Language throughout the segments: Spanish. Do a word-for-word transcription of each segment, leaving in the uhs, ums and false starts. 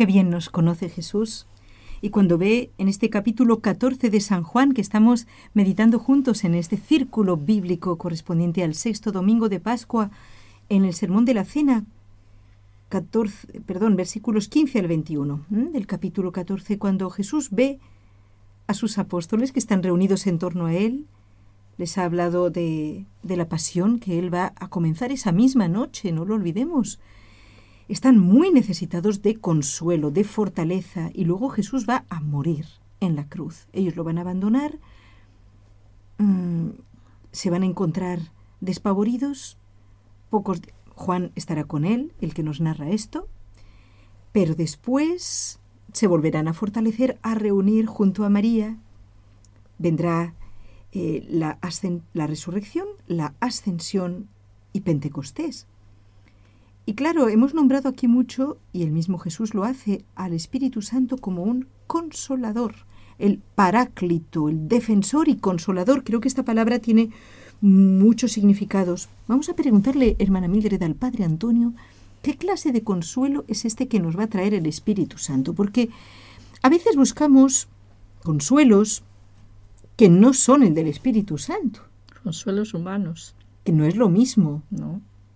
Qué bien nos conoce Jesús. Y cuando ve en este capítulo catorce de San Juan, que estamos meditando juntos en este círculo bíblico correspondiente al sexto domingo de Pascua, en el Sermón de la Cena, catorce, perdón, versículos quince al veintiuno, ¿eh? del capítulo catorce, cuando Jesús ve a sus apóstoles que están reunidos en torno a él, les ha hablado de, de la pasión que él va a comenzar esa misma noche, no lo olvidemos. Están muy necesitados de consuelo, de fortaleza, y luego Jesús va a morir en la cruz. Ellos lo van a abandonar, mmm, se van a encontrar despavoridos. Pocos, Juan estará con él, el que nos narra esto, pero después se volverán a fortalecer, a reunir junto a María. Vendrá eh, la, ascen- la resurrección, la ascensión y Pentecostés. Y claro, hemos nombrado aquí mucho, y el mismo Jesús lo hace, al Espíritu Santo como un consolador, el paráclito, el defensor y consolador. Creo que esta palabra tiene muchos significados. Vamos a preguntarle, hermana Mildred, al Padre Antonio, ¿qué clase de consuelo es este que nos va a traer el Espíritu Santo? Porque a veces buscamos consuelos que no son el del Espíritu Santo. Consuelos humanos. Que no es lo mismo. No.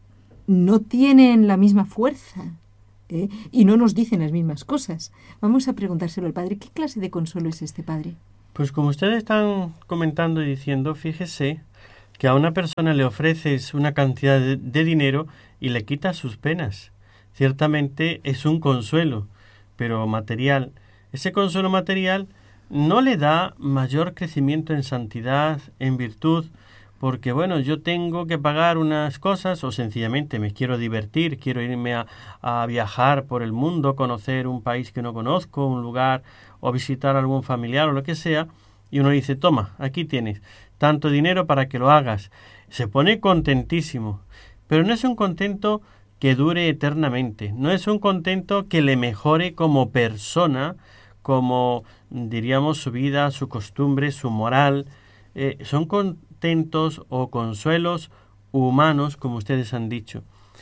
No tienen la misma fuerza, ¿eh? Y no nos dicen las mismas cosas. Vamos a preguntárselo al Padre. ¿Qué clase de consuelo es este, Padre? Pues como ustedes están comentando y diciendo, fíjese que a una persona le ofreces una cantidad de, de dinero y le quitas sus penas. Ciertamente es un consuelo, pero material. Ese consuelo material no le da mayor crecimiento en santidad, en virtud, porque bueno, yo tengo que pagar unas cosas o sencillamente me quiero divertir, quiero irme a, a viajar por el mundo, conocer un país que no conozco, un lugar o visitar a algún familiar o lo que sea, y uno dice, toma, aquí tienes tanto dinero para que lo hagas. Se pone contentísimo, pero no es un contento que dure eternamente, no es un contento que le mejore como persona, como diríamos su vida, su costumbre, su moral. Eh, son contentos o consuelos humanos, como ustedes han dicho.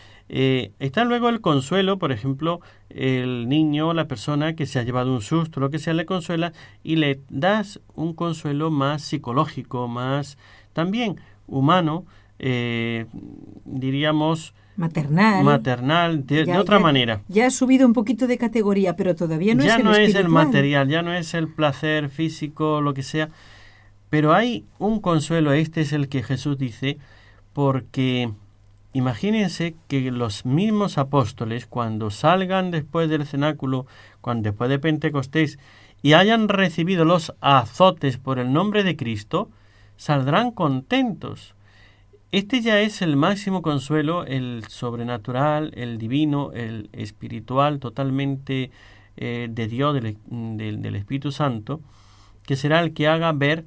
Eh, está luego el consuelo, por ejemplo, el niño o la persona que se ha llevado un susto, lo que sea, le consuela y le das un consuelo más psicológico, más también humano, eh, diríamos maternal, maternal de, ya, de otra ya, manera. Ya ha subido un poquito de categoría, pero todavía no ya es el no es espiritual. el material, ya no es el placer físico, lo que sea. Pero hay un consuelo, este es el que Jesús dice, porque imagínense que los mismos apóstoles, cuando salgan después del cenáculo, cuando después de Pentecostés, y hayan recibido los azotes por el nombre de Cristo, saldrán contentos. Este ya es el máximo consuelo, el sobrenatural, el divino, el espiritual, totalmente eh, de Dios, del, del, del Espíritu Santo, que será el que haga ver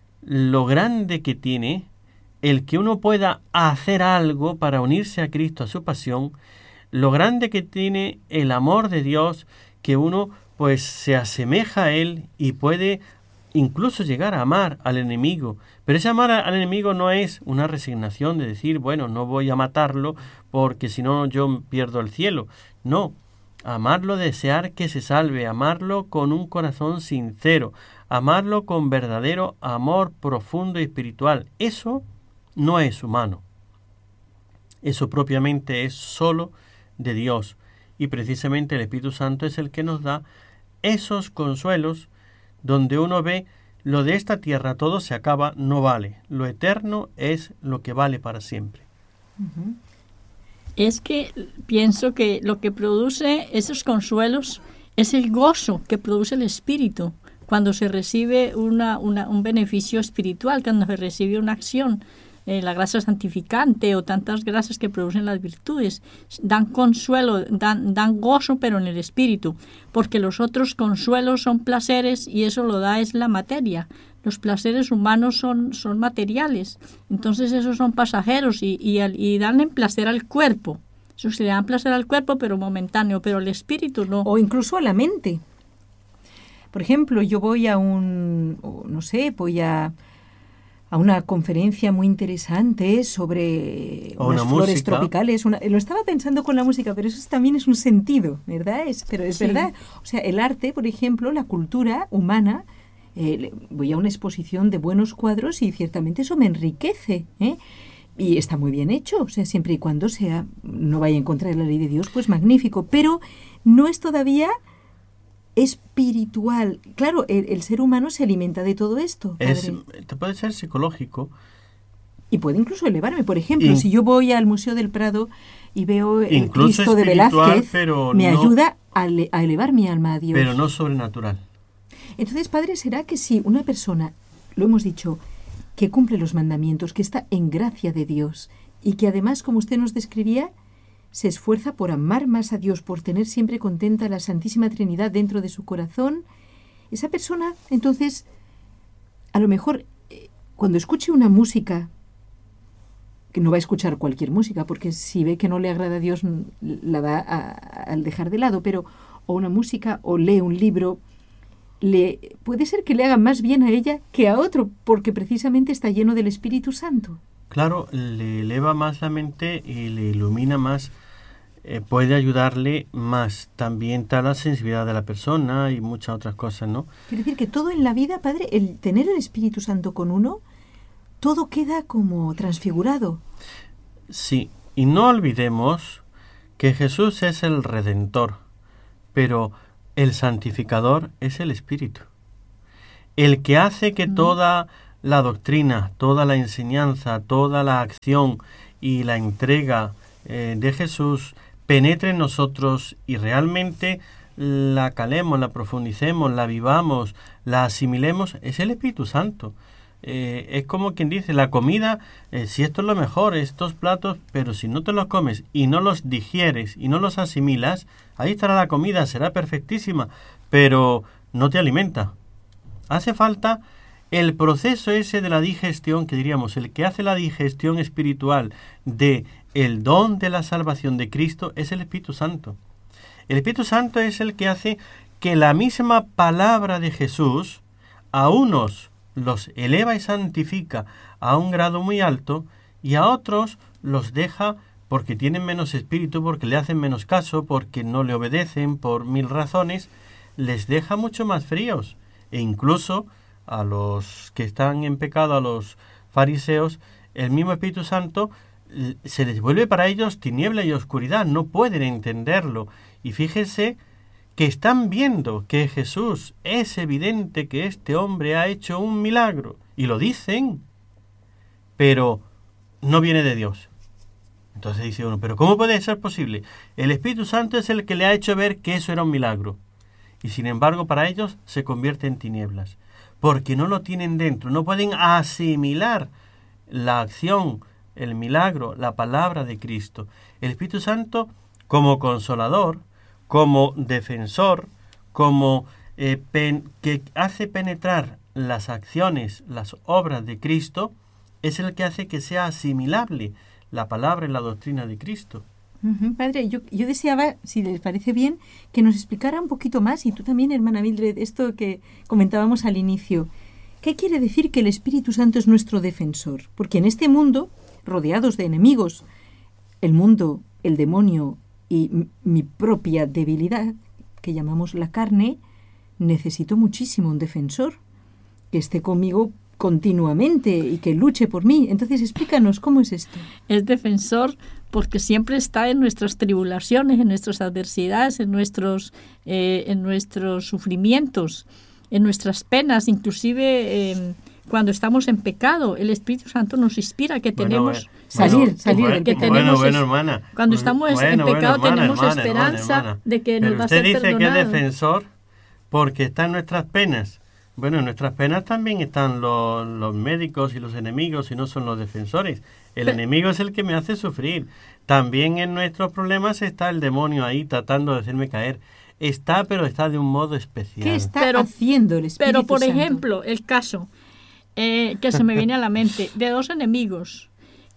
lo grande que tiene el que uno pueda hacer algo para unirse a Cristo, a su pasión, lo grande que tiene el amor de Dios, que uno pues se asemeja a Él y puede incluso llegar a amar al enemigo. Pero ese amar al enemigo no es una resignación de decir, bueno, no voy a matarlo porque si no yo pierdo el cielo. No, amarlo, desear que se salve, amarlo con un corazón sincero, amarlo con verdadero amor profundo y espiritual. Eso no es humano. Eso propiamente es solo de Dios. Y precisamente el Espíritu Santo es el que nos da esos consuelos donde uno ve lo de esta tierra todo se acaba, no vale. Lo eterno es lo que vale para siempre. Uh-huh. Es que pienso que lo que produce esos consuelos es el gozo que produce el Espíritu cuando se recibe una, una, un beneficio espiritual, cuando se recibe una acción, eh, la gracia santificante o tantas gracias que producen las virtudes, dan consuelo, dan, dan gozo, pero en el Espíritu, porque los otros consuelos son placeres y eso lo da es la materia. Los placeres humanos son, son materiales, entonces esos son pasajeros y, y, y dan placer al cuerpo. Eso se le dan placer al cuerpo, pero momentáneo, pero el espíritu no. O incluso a la mente. Por ejemplo, yo voy a un, no sé, voy a, a una conferencia muy interesante sobre O unas una flores música. tropicales. Una, lo estaba pensando con la música, pero eso también es un sentido, ¿verdad? Es, pero es Sí. verdad. O sea, el arte, por ejemplo, la cultura humana, eh, le- voy a una exposición de buenos cuadros y ciertamente eso me enriquece, ¿eh? Y está muy bien hecho, o sea, siempre y cuando sea, no vaya en contra de la ley de Dios, pues magnífico. Pero no es todavía espiritual. Claro, el, el ser humano se alimenta de todo esto, Es, padre. te puede ser psicológico. Y puede incluso elevarme. Por ejemplo, In- si yo voy al Museo del Prado y veo el Incluso Cristo de espiritual, Velázquez, pero me no- ayuda a, le- a elevar mi alma a Dios. pero no sobrenatural. Entonces, padre, ¿será que si una persona, lo hemos dicho, que cumple los mandamientos, que está en gracia de Dios y que además, como usted nos describía, se esfuerza por amar más a Dios, por tener siempre contenta a la Santísima Trinidad dentro de su corazón, esa persona, entonces, a lo mejor, eh, cuando escuche una música, que no va a escuchar cualquier música, porque si ve que no le agrada a Dios, n- la va a- a- al dejar de lado, pero o una música o lee un libro, le puede ser que le haga más bien a ella que a otro, porque precisamente está lleno del Espíritu Santo. Claro, le eleva más la mente y le ilumina más, eh, puede ayudarle más. También está la sensibilidad de la persona y muchas otras cosas, ¿no? Quiere decir que todo en la vida, padre, el tener el Espíritu Santo con uno, todo queda como transfigurado. Sí, y no olvidemos que Jesús es el Redentor, pero el santificador es el Espíritu. El que hace que Mm. toda la doctrina, toda la enseñanza, toda la acción y la entrega eh, de Jesús penetre en nosotros y realmente la calemos, la profundicemos, la vivamos, la asimilemos, es el Espíritu Santo. Eh, es como quien dice, la comida, eh, si esto es lo mejor, estos platos, pero si no te los comes y no los digieres y no los asimilas, ahí estará la comida, será perfectísima, pero no te alimenta. Hace falta el proceso ese de la digestión, que diríamos, el que hace la digestión espiritual de el don de la salvación de Cristo es el Espíritu Santo. El Espíritu Santo es el que hace que la misma palabra de Jesús a unos los eleva y santifica a un grado muy alto y a otros los deja porque tienen menos espíritu, porque le hacen menos caso, porque no le obedecen por mil razones, les deja mucho más fríos. E incluso a los que están en pecado, a los fariseos, el mismo Espíritu Santo eh, se les vuelve para ellos tiniebla y oscuridad, no pueden entenderlo. Y fíjense que están viendo que Jesús, es evidente que este hombre ha hecho un milagro, y lo dicen, pero no viene de Dios. Entonces dice uno, ¿pero cómo puede ser posible? El Espíritu Santo es el que le ha hecho ver que eso era un milagro. Y sin embargo para ellos se convierte en tinieblas, porque no lo tienen dentro, no pueden asimilar la acción, el milagro, la palabra de Cristo. El Espíritu Santo como consolador, como defensor, como eh, pen, que hace penetrar las acciones, las obras de Cristo, es el que hace que sea asimilable la palabra y la doctrina de Cristo. Uh-huh, padre, yo, yo deseaba, si les parece bien, que nos explicara un poquito más, y tú también, hermana Mildred, esto que comentábamos al inicio. ¿Qué quiere decir que el Espíritu Santo es nuestro defensor? Porque en este mundo, rodeados de enemigos, el mundo, el demonio y m- mi propia debilidad, que llamamos la carne, necesito muchísimo un defensor que esté conmigo continuamente y que luche por mí. Entonces, explícanos, ¿cómo es esto? Es defensor porque siempre está en nuestras tribulaciones, en nuestras adversidades, en nuestros, eh, en nuestros sufrimientos, en nuestras penas, inclusive eh, cuando estamos en pecado. El Espíritu Santo nos inspira que Bueno, tenemos... bueno, salir, bueno, salir bueno, del que pecado. bueno, tenemos bueno, es- hermana. Cuando Pues, estamos en bueno, pecado bueno, hermana, tenemos hermana, esperanza hermana, hermana. de que Pero nos va a usted ser dice perdonado. que es defensor porque está en nuestras penas. Bueno, en nuestras penas también están los, los médicos y los enemigos y no son los defensores. El Pe- enemigo es el que me hace sufrir. También en nuestros problemas está el demonio ahí tratando de hacerme caer. Está, pero está de un modo especial. ¿Qué está Pero- haciendo el Espíritu Pero, por Santo? ejemplo, el caso eh, que se me viene a la mente de dos enemigos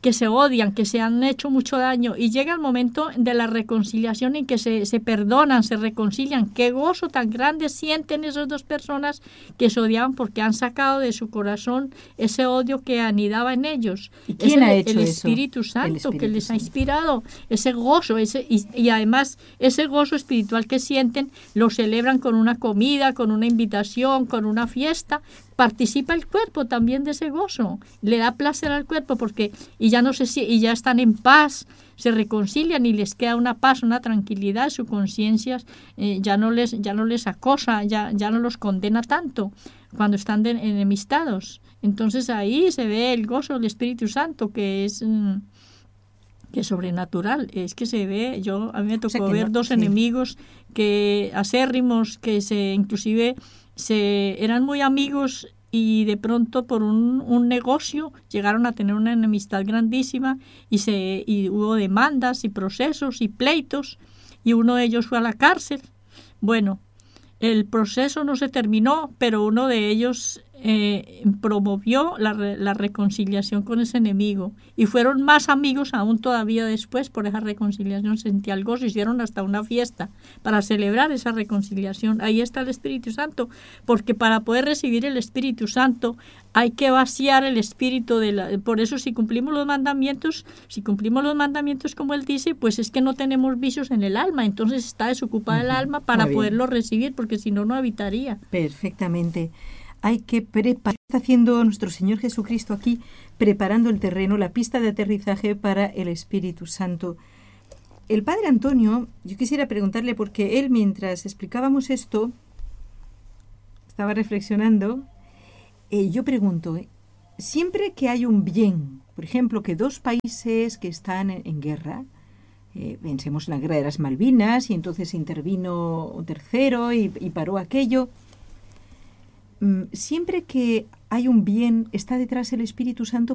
que se odian, que se han hecho mucho daño, y llega el momento de la reconciliación en que se, se perdonan, se reconcilian. Qué gozo tan grande sienten esas dos personas que se odiaban, porque han sacado de su corazón ese odio que anidaba en ellos. ¿Y quién es ha el, hecho el eso? Espíritu Santo El Espíritu que les Santo. ha inspirado ese gozo, ese y, y además ese gozo espiritual que sienten lo celebran con una comida, con una invitación, con una fiesta. Participa el cuerpo también de ese gozo, le da placer al cuerpo, porque y ya no sé si y ya están en paz, se reconcilian y les queda una paz, una tranquilidad, su conciencia eh, ya no les ya no les acosa, ya ya no los condena tanto cuando están de, enemistados. Entonces ahí se ve el gozo del Espíritu Santo, que es mm, que es sobrenatural, es que se ve. Yo a mí me tocó O sea ver no, dos sí. enemigos que acérrimos, que se inclusive se eran muy amigos, y de pronto por un, un negocio llegaron a tener una enemistad grandísima, y se y hubo demandas y procesos y pleitos, y uno de ellos fue a la cárcel. Bueno, el proceso no se terminó, pero uno de ellos eh, promovió la, la reconciliación con ese enemigo, y fueron más amigos aún todavía después por esa reconciliación. Sentía el gozo, hicieron hasta una fiesta para celebrar esa reconciliación. Ahí está el Espíritu Santo, porque para poder recibir el Espíritu Santo hay que vaciar el espíritu de la... Por eso si cumplimos los mandamientos, si cumplimos los mandamientos como él dice, pues es que no tenemos vicios en el alma, entonces está desocupada uh-huh. el alma para poderlo recibir, porque si no, no habitaría. Perfectamente. Hay que preparar, está haciendo nuestro Señor Jesucristo aquí, preparando el terreno, la pista de aterrizaje para el Espíritu Santo. El Padre Antonio, yo quisiera preguntarle, porque él mientras explicábamos esto, estaba reflexionando, eh, yo pregunto, eh, siempre que hay un bien, por ejemplo, que dos países que están en, en guerra, eh, pensemos en la guerra de las Malvinas, y entonces intervino un tercero y, y paró aquello, siempre que hay un bien, ¿está detrás el Espíritu Santo